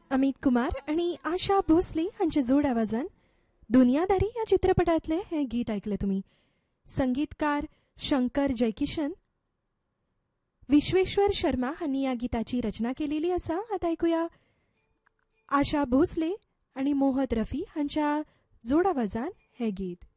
अमित कुमार आणि आशा भोसले हांचे जोड आवाजान दुनियादारी या चित्रपटातले हे गीत ऐकले तुम्ही. संगीतकार शंकर जयकिशन, विश्वेश्वर शर्मा हांनी या गीताची रचना केलेली असा. आता ऐकूया आशा भोसले आणि मोहम्मद रफी हांच्या जोड आवाजान हे गीत.